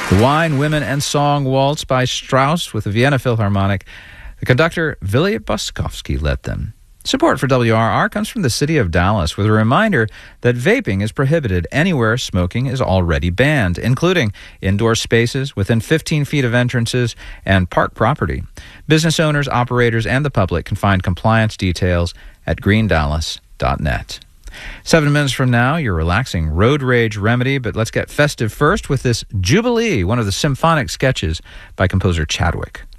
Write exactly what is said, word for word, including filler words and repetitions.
The Wine, Women, and Song Waltz by Strauss with the Vienna Philharmonic. The conductor, Willy Boskovsky, led them. Support for W R R comes from the city of Dallas with a reminder that vaping is prohibited anywhere smoking is already banned, including indoor spaces within fifteen feet of entrances and park property. Business owners, operators, and the public can find compliance details at green dallas dot net. Seven minutes from now, your relaxing road rage remedy, but let's get festive first with this Jubilee, one of the symphonic sketches by composer Chadwick.